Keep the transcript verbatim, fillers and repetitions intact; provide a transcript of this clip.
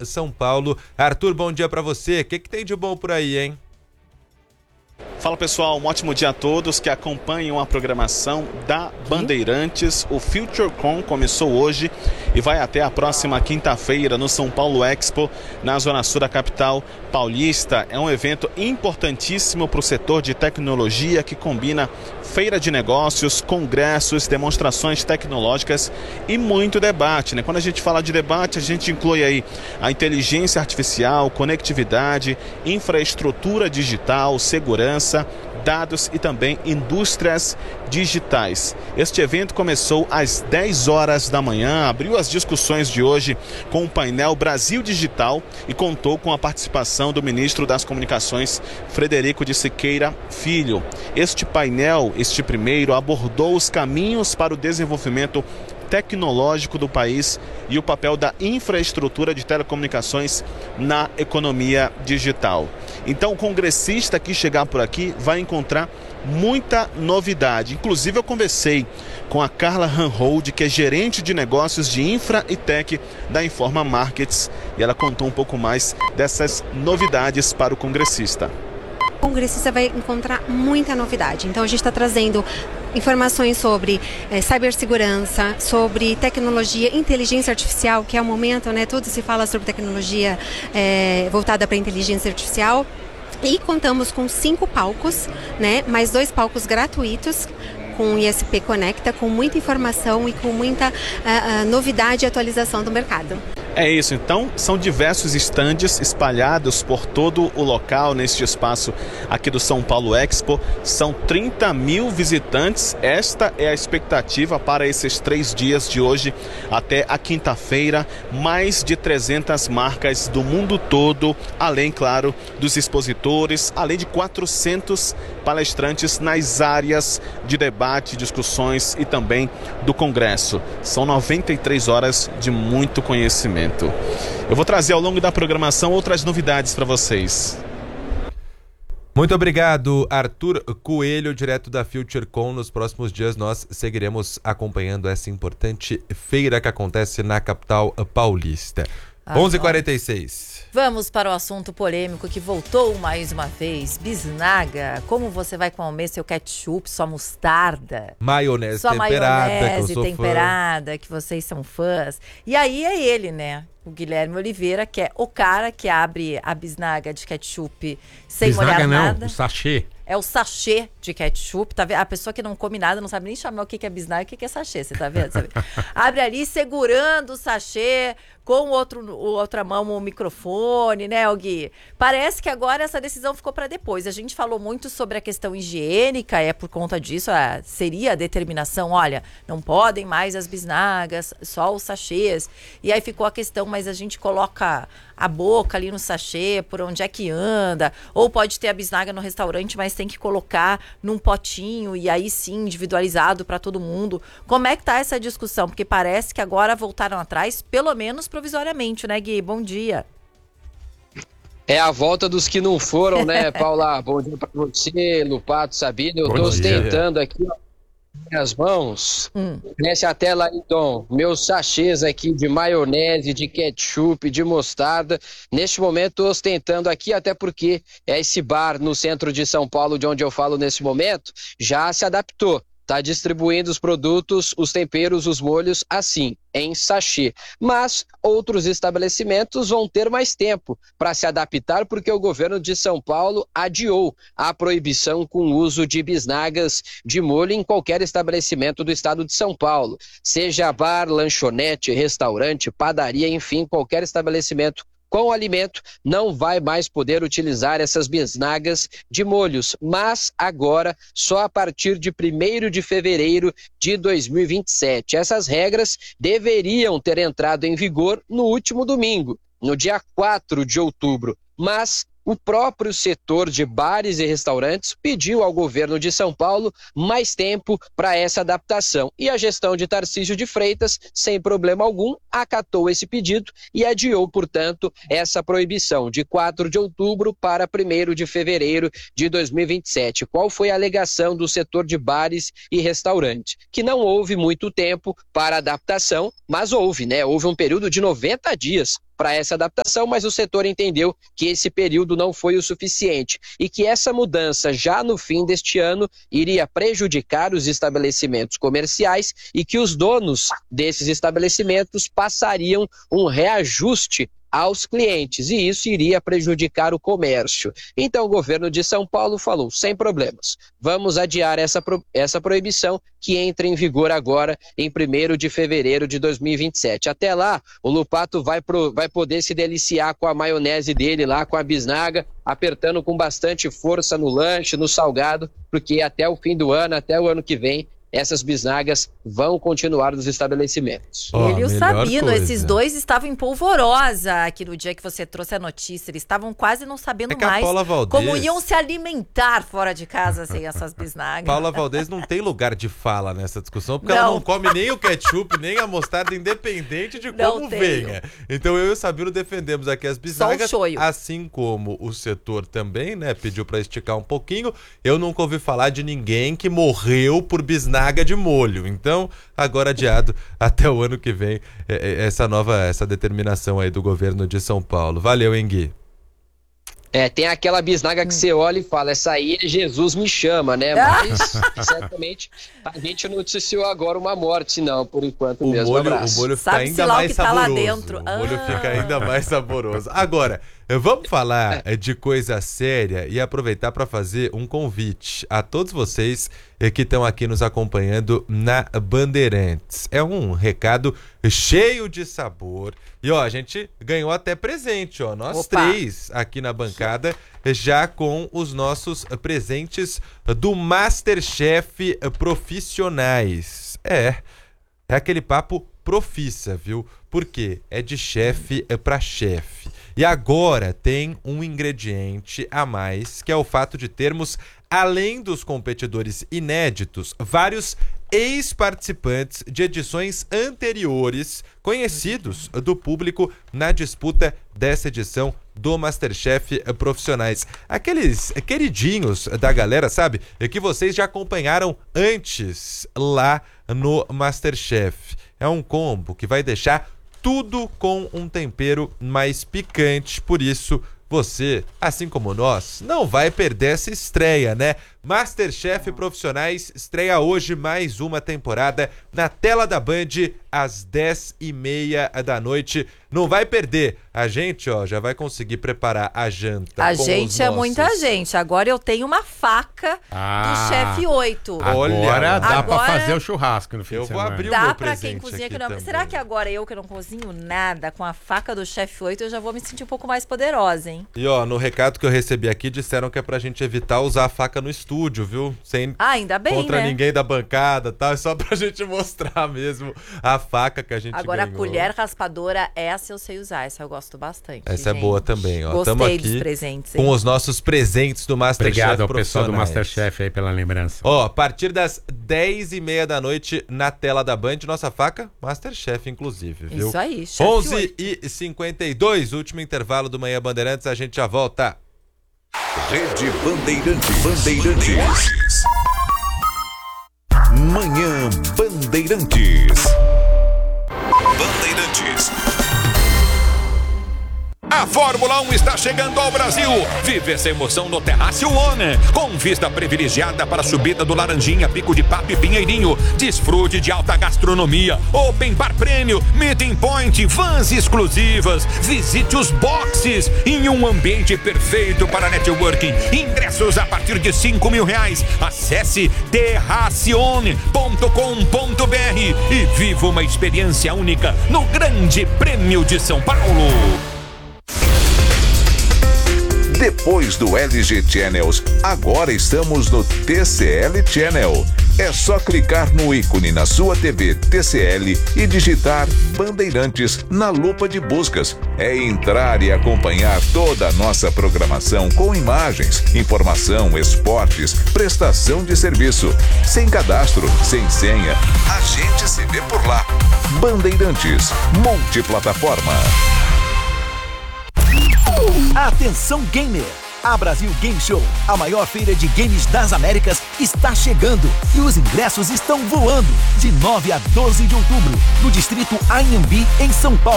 São Paulo. Arthur, bom dia para você. O que, que tem de bom por aí, hein? Fala pessoal, um ótimo dia a todos que acompanham a programação da Bandeirantes. O FutureCon começou hoje e vai até a próxima quinta-feira no São Paulo Expo, na zona sul da capital paulista. É um evento importantíssimo para o setor de tecnologia que combina feira de negócios, congressos, demonstrações tecnológicas e muito debate, né? Quando a gente fala de debate, a gente inclui aí a inteligência artificial, conectividade, infraestrutura digital, segurança, dados e também indústrias digitais. Este evento começou às dez horas da manhã, abriu as discussões de hoje com o painel Brasil Digital e contou com a participação do ministro das Comunicações, Frederico de Siqueira Filho. Este painel, este primeiro, abordou os caminhos para o desenvolvimento tecnológico do país e o papel da infraestrutura de telecomunicações na economia digital. Então, o congressista que chegar por aqui vai encontrar muita novidade. Inclusive, eu conversei com a Carla Hanhold, que é gerente de negócios de infra e tech da Informa Markets, e ela contou um pouco mais dessas novidades para o congressista. O congressista vai encontrar muita novidade. Então, a gente está trazendo informações sobre é, cibersegurança, sobre tecnologia, inteligência artificial, que é o momento, né? Tudo se fala sobre tecnologia é, voltada para a inteligência artificial. E contamos com cinco palcos, né? Mais dois palcos gratuitos, com o I S P Conecta, com muita informação e com muita uh, uh, novidade e atualização do mercado. É isso, então são diversos estandes espalhados por todo o local neste espaço aqui do São Paulo Expo. São trinta mil visitantes, esta é a expectativa para esses três dias de hoje até a quinta-feira. Mais de trezentas marcas do mundo todo, além, claro, dos expositores, além de quatrocentos palestrantes nas áreas de debate, discussões e também do Congresso. São noventa e três horas de muito conhecimento. Eu vou trazer ao longo da programação outras novidades para vocês. Muito obrigado, Arthur Coelho, direto da FutureCon. Nos próximos dias nós seguiremos acompanhando essa importante feira que acontece na capital paulista. Ah, onze e quarenta e seis. Vamos para o assunto polêmico que voltou mais uma vez. Bisnaga, como você vai comer seu ketchup, sua mostarda? Maionese sua temperada, maionese que eu sou temperada, fã. Que vocês são fãs. E aí é ele, né? O Guilherme Oliveira, que é o cara que abre a bisnaga de ketchup sem bisnaga molhar não, nada. o sachê. É o sachê de ketchup, tá vendo? A pessoa que não come nada não sabe nem chamar o que é bisnaga e o que é sachê, você tá vendo? Sabe? Abre ali segurando o sachê, com outro, outra mão o microfone, né, Gui? Parece que agora essa decisão ficou para depois. A gente falou muito sobre a questão higiênica, é por conta disso, a, seria a determinação, olha, não podem mais as bisnagas, só os sachês. E aí ficou a questão, mas a gente coloca a boca ali no sachê, por onde é que anda, ou pode ter a bisnaga no restaurante, mas tem que colocar num potinho e aí sim, individualizado para todo mundo. Como é que tá essa discussão? Porque parece que agora voltaram atrás, pelo menos provisoriamente, né, Gui? Bom dia. É a volta dos que não foram, né, Paula? Bom dia para você, Lupato, Sabino. Eu estou ostentando aqui, ó, minhas mãos. Hum. Nessa a tela aí, Tom. Meus sachês aqui de maionese, de ketchup, de mostarda. Neste momento estou ostentando aqui, até porque é esse bar no centro de São Paulo, de onde eu falo nesse momento, já se adaptou. Está distribuindo os produtos, os temperos, os molhos, assim, em sachê. Mas outros estabelecimentos vão ter mais tempo para se adaptar, porque o governo de São Paulo adiou a proibição com o uso de bisnagas de molho em qualquer estabelecimento do estado de São Paulo. Seja bar, lanchonete, restaurante, padaria, enfim, qualquer estabelecimento com o alimento, não vai mais poder utilizar essas bisnagas de molhos, mas agora só a partir de primeiro de fevereiro de dois mil e vinte e sete. Essas regras deveriam ter entrado em vigor no último domingo, no dia quatro de outubro, mas o próprio setor de bares e restaurantes pediu ao governo de São Paulo mais tempo para essa adaptação. E a gestão de Tarcísio de Freitas, sem problema algum, acatou esse pedido e adiou, portanto, essa proibição de quatro de outubro para primeiro de fevereiro de dois mil e vinte e sete. Qual foi a alegação do setor de bares e restaurantes? Que não houve muito tempo para adaptação, mas houve, né? Houve um período de noventa dias para essa adaptação, mas o setor entendeu que esse período não foi o suficiente e que essa mudança já no fim deste ano iria prejudicar os estabelecimentos comerciais e que os donos desses estabelecimentos passariam um reajuste aos clientes, e isso iria prejudicar o comércio. Então o governo de São Paulo falou, sem problemas, vamos adiar essa, pro, essa proibição que entra em vigor agora em primeiro de fevereiro de dois mil e vinte e sete. Até lá, o Lupato vai, pro, vai poder se deliciar com a maionese dele lá, com a bisnaga, apertando com bastante força no lanche, no salgado, porque até o fim do ano, até o ano que vem, essas bisnagas vão continuar nos estabelecimentos. Oh, Ele e o Sabino, coisa. esses dois estavam em polvorosa aqui no dia que você trouxe a notícia. Eles estavam quase não sabendo é mais Valdez... como iam se alimentar fora de casa sem essas bisnagas. Paula Valdez não tem lugar de fala nessa discussão, porque não. ela não come nem o ketchup, nem a mostarda, independente de como não venha. Então eu e o Sabino defendemos aqui as bisnagas, assim como o setor também, né, pediu para esticar um pouquinho. Eu nunca ouvi falar de ninguém que morreu por bisnaga de molho, então agora adiado até o ano que vem essa nova, essa determinação aí do governo de São Paulo. Valeu, hein, Gui? É, tem aquela bisnaga que você olha e fala, essa aí é Jesus me chama, né? Mas certamente a gente não noticiou agora uma morte, não, por enquanto o mesmo. Molho, abraço. o molho fica Sabe ainda lá mais o que tá saboroso. Lá dentro. O molho ah. fica ainda mais saboroso. Agora, vamos falar de coisa séria e aproveitar para fazer um convite a todos vocês que estão aqui nos acompanhando na Bandeirantes. É um recado cheio de sabor. E ó, a gente ganhou até presente, ó. Nós Opa. três aqui na bancada, já com os nossos presentes do MasterChef Profissionais. É, é aquele papo profissa, viu? Porque é de chefe para chefe. E agora tem um ingrediente a mais, que é o fato de termos, além dos competidores inéditos, vários ex-participantes de edições anteriores, conhecidos do público na disputa dessa edição do MasterChef Profissionais. Aqueles queridinhos da galera, sabe? Que vocês já acompanharam antes lá no MasterChef. É um combo que vai deixar tudo com um tempero mais picante, por isso você, assim como nós, não vai perder essa estreia, né? MasterChef Profissionais estreia hoje mais uma temporada na tela da Band às dez e meia da noite. Não vai perder. A gente, ó, já vai conseguir preparar a janta. A com gente os é nossos... muita gente. Agora eu tenho uma faca ah, do Chefe oito. Agora dá agora... pra fazer o churrasco no fim eu de semana. Vou abrir o dá meu pra quem presente cozinha que não... também. Será que agora eu que não cozinho nada, com a faca do Chefe oito, eu já vou me sentir um pouco mais poderosa, hein? E ó, no recado que eu recebi aqui, disseram que é pra gente evitar usar a faca no estúdio, viu? Sem ah, ainda bem, contra né? ninguém da bancada, tá? É só pra gente mostrar mesmo a faca que a gente Agora ganhou. a colher raspadora, essa eu sei usar, essa eu gosto bastante. Essa gente. é boa também, ó. Gostei Tamo aqui dos presentes. com os nossos presentes do MasterChef. Obrigado ao pessoal do MasterChef aí pela lembrança. Ó, a partir das dez e meia da noite na tela da Band, nossa faca, MasterChef, inclusive, viu? Isso aí, Chef onze e cinquenta e dois, último intervalo do Manhã Bandeirantes, a gente já volta. Rede Bandeirantes. Bandeirantes. Manhã Bandeirantes. Bandeirantes. A Fórmula um está chegando ao Brasil. Vive essa emoção no Terraço One, com vista privilegiada para a subida do Laranjinha, Pico de Papo e Pinheirinho. Desfrute de alta gastronomia, open bar prêmio, meeting point, vans exclusivas. Visite os boxes em um ambiente perfeito para networking. Ingressos a partir de cinco mil reais. Acesse terracione ponto com ponto br e viva uma experiência única no Grande Prêmio de São Paulo. Depois do L G Channels, agora estamos no T C L Channel. É só clicar no ícone na sua T V T C L e digitar Bandeirantes na lupa de buscas. É entrar e acompanhar toda a nossa programação com imagens, informação, esportes, prestação de serviço. Sem cadastro, sem senha. A gente se vê por lá. Bandeirantes, multiplataforma. Atenção gamer! A Brasil Game Show, a maior feira de games das Américas, está chegando e os ingressos estão voando. De nove a doze de outubro, no distrito Anhembi, em São Paulo.